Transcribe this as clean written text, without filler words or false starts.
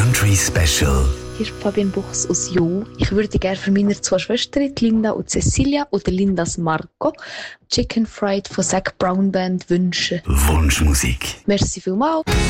Country Special. Hier ist Fabian Buchs aus Jo. Ich würde gerne für meine zwei Schwestern, Linda und Cecilia, oder Lindas Marco, Chicken Fried von Zac Brown Band wünschen. Wunschmusik. Merci vielmals.